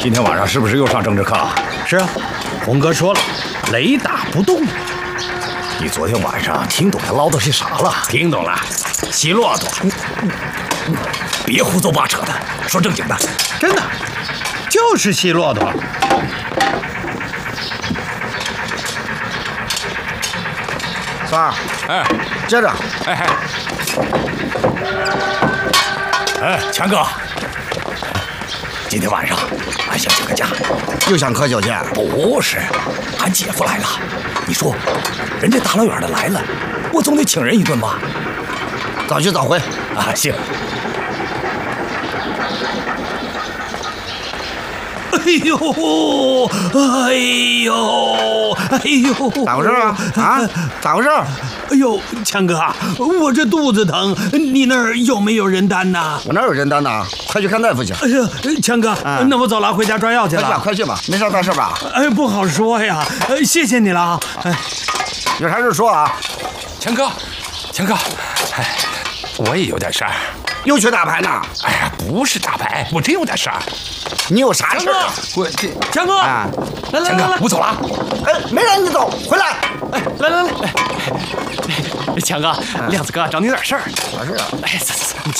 今天晚上是不是又上政治课啊？ 是啊，红哥说了，雷打不动。 你昨天晚上听懂他唠叨些啥了？ 听懂了，骑骆驼。 别胡诌八扯的，说正经的。 真的，就是骑骆驼。 三儿， 哎， 接着。 哎，强哥，今天晚上俺想请个假。 又想喝酒去？ 不是，俺姐夫来了。你说，人家大老远的来了，我总得请人一顿吧？ 早去早回。 啊，行。 哎呦，哎呦，哎呦！ 咋回事啊？啊，咋回事？ 哎呦，强哥，我这肚子疼，你那儿有没有人单呐？ 我哪有人单呐？快去看大夫去。 哎呀，强哥，那我走了，回家抓药去了。 快去吧，没啥大事吧？ 哎，不好说呀。谢谢你了啊。哎， 有啥事说啊？ 强哥，哎，我也有点事儿。 又去打牌呢？ 哎呀，不是打牌，我真有点事儿。 你有啥事啊？ 我这强哥， 啊， 强哥，我走了。 哎，没让你走，回来。 哎，来，强哥，亮子哥找你有点事儿。 啥事啊？ 哎，走。